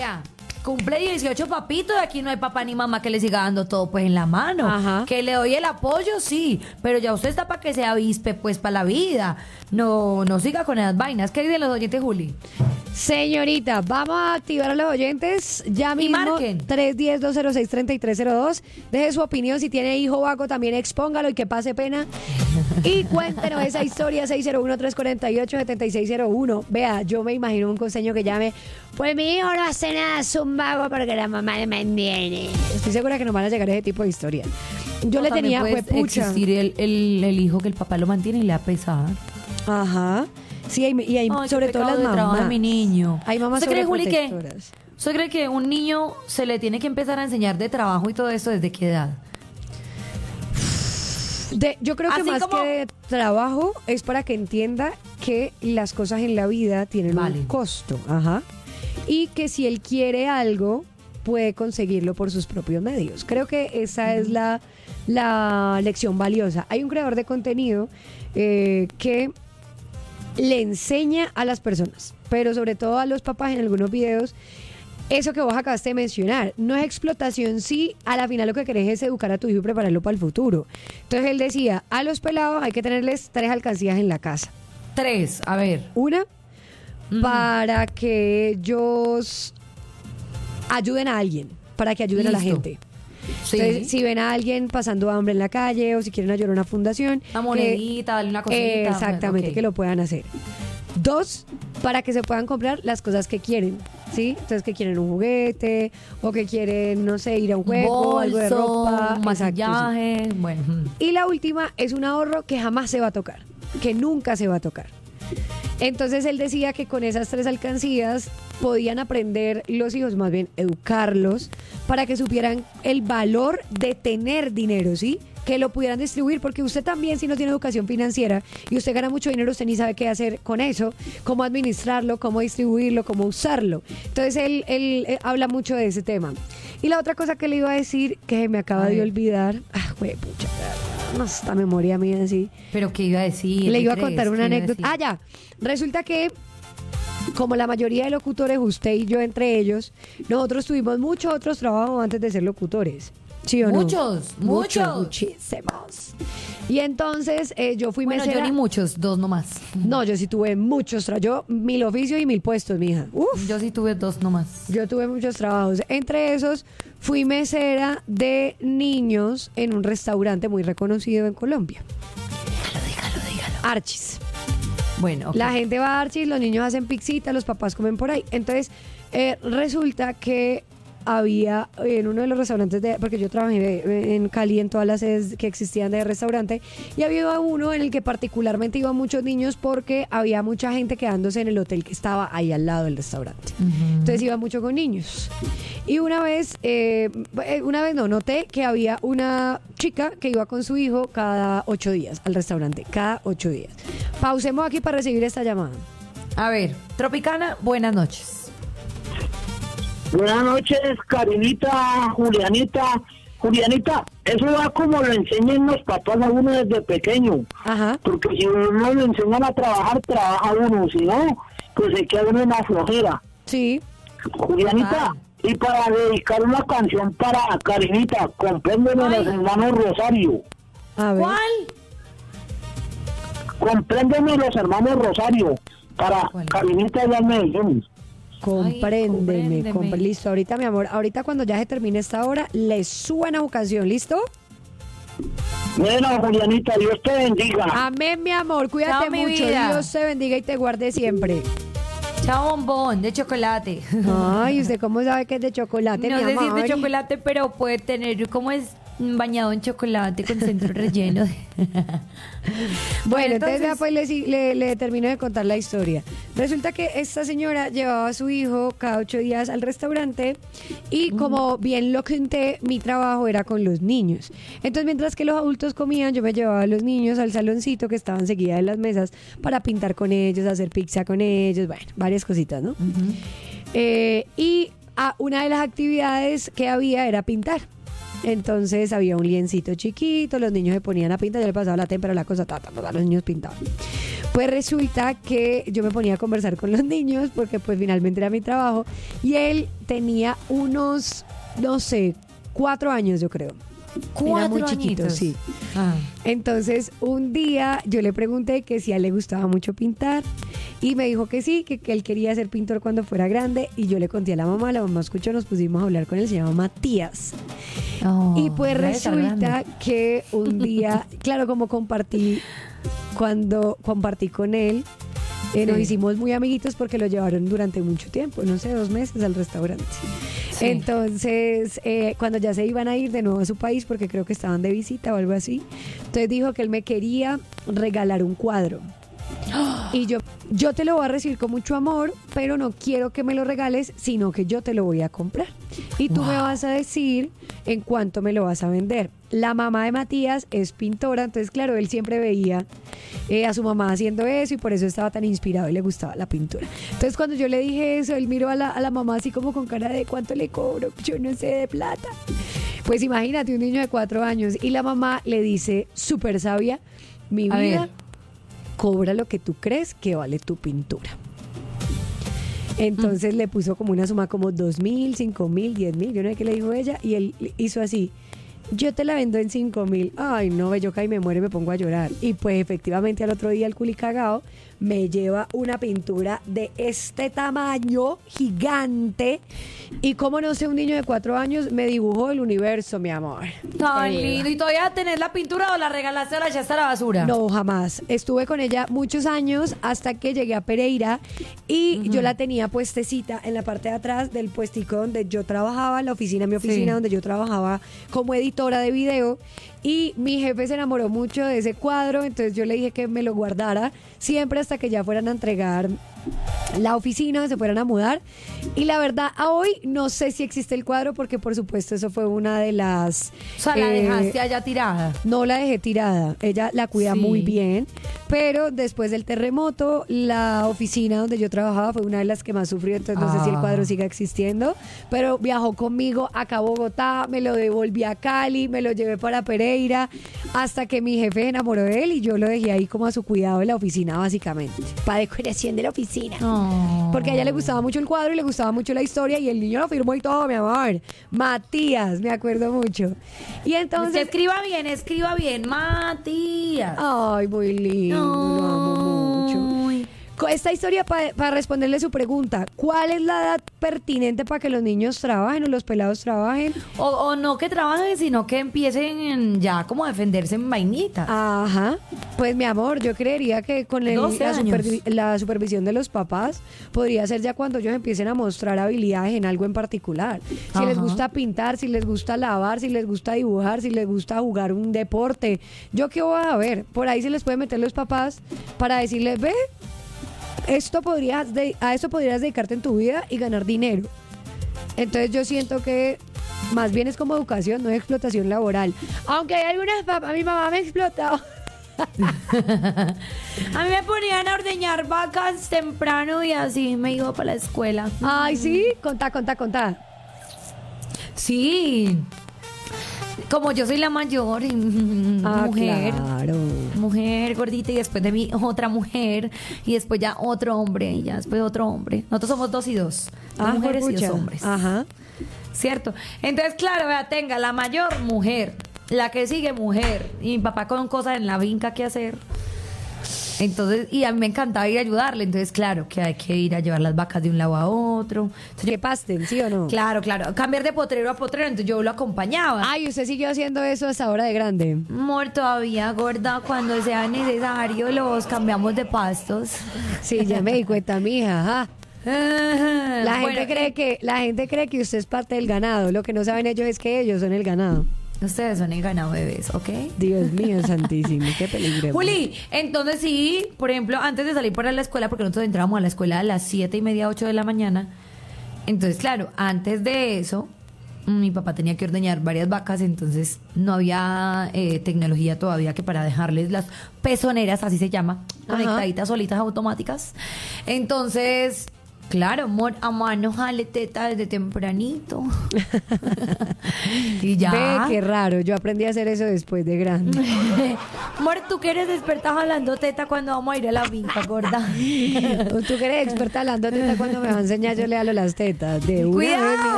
Cumple 18 papito y aquí no hay papá ni mamá que le siga dando todo pues en la mano. Ajá. Que le doy el apoyo, sí, pero ya usted está para que se avispe pues para la vida. No siga con esas vainas. ¿Qué dicen los oyentes, Juli? Señorita, vamos a activar a los oyentes ya mismo. marquen. 310-206-3302. Deje su opinión. Si tiene hijo vago, también expóngalo y que pase pena. Y cuéntenos esa historia. 601-348-7601. Vea, yo me imagino un costeño que llame: pues mi hijo no hace nada, es un vago porque la mamá le mantiene. Estoy segura que nos van a llegar ese tipo de historias. Yo No, le tenía, puede pucha. existir el hijo que el papá lo mantiene y le da pesar. Ajá. Sí, y hay Ay, sobre qué todo las pecado de trabajo de mamás. mi niño. Hay mamás ¿Usted cree, Juli, que sobreprotectoras. usted cree que un niño se le tiene que empezar a enseñar de trabajo y todo eso desde qué edad? Yo creo que Así más como- que de trabajo es para que entienda que las cosas en la vida tienen un Valen. costo. Ajá. Y que si él quiere algo, puede conseguirlo por sus propios medios. Creo que esa es la lección valiosa. Hay un creador de contenido que le enseña a las personas, pero sobre todo a los papás en algunos videos, eso que vos acabaste de mencionar. No es explotación, sí, a la final lo que querés es educar a tu hijo y prepararlo para el futuro. Entonces él decía, a los pelados hay que tenerles 3 alcancías en la casa. 3, a ver. Una, para que ellos ayuden a alguien, para que ayuden a la Listo. gente. Sí. Entonces, si ven a alguien pasando hambre en la calle o si quieren ayudar a una fundación, Una monedita, dale una cosita. exactamente, ok. que lo puedan hacer. 2, para que se puedan comprar las cosas que quieren, ¿sí? Entonces, que quieren un juguete o que quieren, no sé, ir a un juego, algo de ropa. Un exacto, sí. maquillaje, bueno. Y la última es un ahorro que jamás se va a tocar, que nunca se va a tocar. Entonces él decía que con esas 3 alcancías podían aprender los hijos, más bien educarlos, para que supieran el valor de tener dinero, ¿sí? Que lo pudieran distribuir, porque usted también, si no tiene educación financiera y usted gana mucho dinero, usted ni sabe qué hacer con eso, cómo administrarlo, cómo distribuirlo, cómo usarlo. Entonces él habla mucho de ese tema. Y la otra cosa que le iba a decir, que me acaba de olvidar, pucha, no, esta memoria mía así. Pero ¿qué iba a decir? Le ¿Qué iba a crees? contar ¿Qué una iba a anécdota. decir? Ya. Resulta que, como la mayoría de locutores, usted y yo entre ellos, nosotros tuvimos muchos otros trabajos antes de ser locutores. ¿Sí o no? Muchos. Muchísimos. Y entonces yo fui Bueno, mesera. yo ni muchos, 2 nomás. No, yo sí tuve muchos trabajos. Yo, 1000 oficios y 1000 puestos, mija. Uf. Yo sí tuve 2 nomás. Yo tuve muchos trabajos. Entre esos, fui mesera de niños en un restaurante muy reconocido en Colombia. Dígalo. Archis. Bueno, ok. La gente va a Archis, los niños hacen pixita, los papás comen por ahí. Entonces, resulta que había en uno de los restaurantes porque yo trabajé en Cali en todas las sedes que existían de restaurante, y había uno en el que particularmente iban muchos niños porque había mucha gente quedándose en el hotel que estaba ahí al lado del restaurante. Entonces iba mucho con niños. Y una vez noté que había una chica que iba con su hijo cada 8 días al restaurante, cada 8 días. Pausemos aquí para recibir esta llamada. A ver, Tropicana, buenas noches. Buenas noches, Karinita, Julianita. Julianita, eso va como lo enseñan los papás a uno desde pequeño. Ajá. Porque si uno le enseñan a trabajar, trabaja uno. Si no, pues se queda uno en la flojera. Sí. Julianita, y para dedicar una canción para Karinita, compréndeme Ay. los hermanos Rosario. A ver. ¿Cuál? Compréndeme los hermanos Rosario para ¿Cuál es? Karinita de Medellín. Compréndeme. compréndeme. Listo, ahorita mi amor, ahorita cuando ya se termine esta hora, le suena su canción, ¿listo? Bueno, Julianita, Dios te bendiga. Amén, mi amor, cuídate Chao, mi mucho, vida. Dios te bendiga y te guarde siempre. Chao, bombón de chocolate. Ay, ¿usted cómo sabe que es de chocolate, No mi sé si es amor? de chocolate, pero puede tener, ¿cómo es? Bañado en chocolate con centro relleno. Bueno, entonces entonces- después le termino de contar la historia. Resulta que esta señora llevaba a su hijo cada 8 días al restaurante y como bien lo conté, mi trabajo era con los niños. Entonces mientras que los adultos comían, yo me llevaba a los niños al saloncito que estaban seguidas de las mesas para pintar con ellos, hacer pizza con ellos, bueno, varias cositas, ¿no? Y una de las actividades que había era pintar. Entonces había un liencito chiquito, los niños se ponían a pintar, yo le pasaba la témpera, la cosa, los niños pintaban. Pues resulta que yo me ponía a conversar con los niños porque pues finalmente era mi trabajo y él tenía unos, no sé, 4 años yo creo. Era muy chiquito, añitos. sí. Ah. Entonces un día yo le pregunté que si a él le gustaba mucho pintar y me dijo que sí, que él quería ser pintor cuando fuera grande y yo le conté a la mamá escuchó, nos pusimos a hablar con él, se llama Matías. Oh, Y pues debe estar resulta grande. que un día, claro, cuando compartí con él, nos Sí. hicimos muy amiguitos porque lo llevaron durante mucho tiempo, no sé, 2 meses al restaurante. Sí. Entonces, cuando ya se iban a ir de nuevo a su país, porque creo que estaban de visita o algo así, entonces dijo que él me quería regalar un cuadro. Y yo te lo voy a recibir con mucho amor, pero no quiero que me lo regales, sino que yo te lo voy a comprar. Y tú me vas a decir en cuánto me lo vas a vender. La mamá de Matías es pintora, entonces claro, él siempre veía a su mamá haciendo eso y por eso estaba tan inspirado y le gustaba la pintura. Entonces cuando yo le dije eso, él miró a la mamá así como con cara de ¿cuánto le cobro? Yo no sé de plata. Pues imagínate, un niño de 4 años y la mamá le dice súper sabia, mi A vida, ver. cobra lo que tú crees que vale tu pintura. Entonces le puso como una suma como 2.000, 5.000, 10.000, yo no sé qué le dijo ella, y él hizo así, yo te la vendo en 5.000. Ay, no, yo caí, me muero y me pongo a llorar. Y pues efectivamente al otro día el culicagao me lleva una pintura de este tamaño gigante. Y como no sé, un niño de 4 años me dibujó el universo, mi amor. Tan Eva. lindo. ¿Y todavía tenés la pintura o la regalaste o la echaste a la basura? No, jamás. Estuve con ella muchos años hasta que llegué a Pereira y yo la tenía puestecita en la parte de atrás del puestico donde yo trabajaba, la oficina, mi oficina, Sí. donde yo trabajaba como editora de video. Y mi jefe se enamoró mucho de ese cuadro, entonces yo le dije que me lo guardara siempre hasta que ya fueran a entregar la oficina, se fueran a mudar. Y la verdad, a hoy no sé si existe el cuadro porque por supuesto eso fue una de las... O sea, la eh, dejaste allá tirada. no la dejé tirada, ella la cuida Sí. muy bien, pero después del terremoto, la oficina donde yo trabajaba fue una de las que más sufrió, entonces no sé si el cuadro siga existiendo, pero viajó conmigo acá a Bogotá, me lo devolví a Cali, me lo llevé para Pereira, hasta que mi jefe se enamoró de él y yo lo dejé ahí como a su cuidado en la oficina básicamente, para decoración de la oficina. No. Porque a ella le gustaba mucho el cuadro y le gustaba mucho la historia y el niño lo firmó y todo, mi amor. Matías, me acuerdo mucho. Y entonces... Escriba bien, Matías. Ay, muy lindo, lo amo mucho. Ay. Con esta historia, para responderle su pregunta, ¿cuál es la edad pertinente para que los niños trabajen o los pelados trabajen? O no que trabajen, sino que empiecen ya como a defenderse en vainitas. Ajá. Pues mi amor, yo creería que con 12 años. la supervisión de los papás podría ser ya cuando ellos empiecen a mostrar habilidades en algo en particular. Si les Ajá. gusta pintar, si les gusta lavar, si les gusta dibujar, si les gusta jugar un deporte. Yo qué voy a ver, por ahí se les puede meter los papás para decirles, ve, a esto podrías dedicarte en tu vida y ganar dinero. Entonces yo siento que más bien es como educación, no es explotación laboral. Aunque hay algunas papás, mi mamá me explotó. A mí me ponían a ordeñar vacas temprano y así me iba para la escuela. Ay, sí, contá. Sí. Como yo soy la mayor, mujer. Claro. Mujer gordita y después de mí otra mujer y después ya otro hombre y ya después otro hombre. Nosotros somos 2 y 2. Dos mujeres y 2 juepucha. hombres. Ajá. ¿Cierto? Entonces, claro, vea, tenga la mayor mujer, la que sigue mujer y mi papá con cosas en la finca que hacer. Entonces, y a mí me encantaba ir a ayudarle. Entonces, claro, que hay que ir a llevar las vacas de un lado a otro. Entonces, ¿Qué pasten, sí o no? claro, cambiar de potrero a potrero. Entonces yo lo acompañaba. Ay, usted siguió haciendo eso hasta ahora de grande. Amor, todavía gorda, cuando sea necesario los cambiamos de pastos. Sí, ya me di cuenta, mija. Ajá. La gente cree que usted es parte del ganado. Lo que no saben ellos es que ellos son el ganado. Ustedes son el ganado bebés, ¿ok? Dios mío, santísimo, qué peligro. Juli, entonces sí, por ejemplo, antes de salir para la escuela, porque nosotros entrábamos a la escuela a las 7:30, 8 de la mañana. Entonces, claro, antes de eso, mi papá tenía que ordeñar varias vacas, entonces no había tecnología todavía que para dejarles las pezoneras, así se llama, Ajá. conectaditas solitas automáticas. Entonces, Claro, amor, a mano jale teta desde tempranito. Y ya. Ve, qué raro. Yo aprendí a hacer eso después de grande. Amor, tú que eres experta jalando teta cuando vamos a ir a la finca, gorda. Tú que eres experta hablando teta, cuando me va a enseñar yo le halo las tetas. De una Cuidado. vez, mira.